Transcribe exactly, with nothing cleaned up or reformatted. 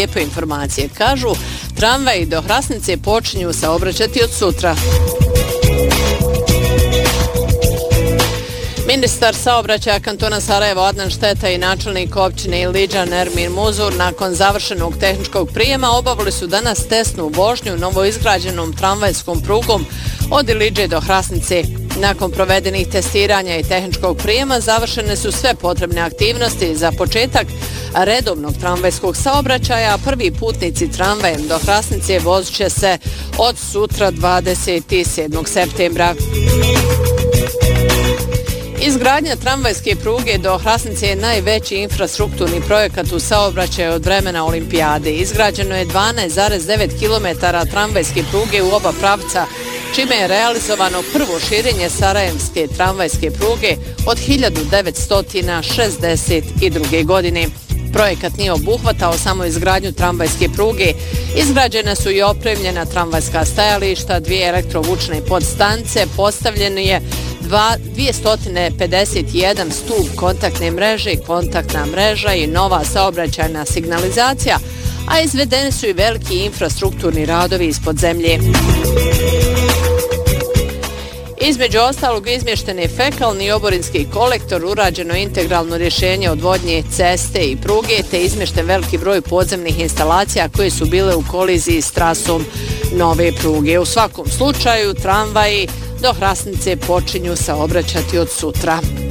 lijepe informacije. Kažu, tramvaji do Hrasnice počinju saobraćati od sutra. Ministar saobraćaja kantona Sarajevo Adnan Šteta i načelnik općine Iliđan Ermin Muzur nakon završenog tehničkog prijema obavili su danas testnu vožnju novoizgrađenom tramvajskom prugom od Iliđe do Hrasnice. Nakon provedenih testiranja i tehničkog prijema završene su sve potrebne aktivnosti za početak redovnog tramvajskog saobraćaja, a prvi putnici tramvajem do Hrasnice vozit će se od sutra dvadeset sedmog septembra. Izgradnja tramvajske pruge do Hrasnice je najveći infrastrukturni projekat u saobraćaju od vremena Olimpijade. Izgrađeno je dvanaest zarez devet kilometara tramvajske pruge u oba pravca, čime je realizovano prvo širenje sarajevske tramvajske pruge od hiljadu devetsto šezdeset druge. godine. Projekat nije obuhvatao samo izgradnju tramvajske pruge, izgrađene su i opremljena tramvajska stajališta, dvije elektrovučne podstance, postavljen je dvjesto pedeset jedan stup kontaktne mreže, kontaktna mreža i nova saobraćajna signalizacija, a izvedeni su i veliki infrastrukturni radovi ispod zemlje. Između ostalog izmješten je fekalni i oborinski kolektor, urađeno integralno rješenje odvodnje ceste i pruge, te izmješten veliki broj podzemnih instalacija koje su bile u koliziji s trasom nove pruge. U svakom slučaju, tramvaji do Hrasnice počinju saobraćati od sutra.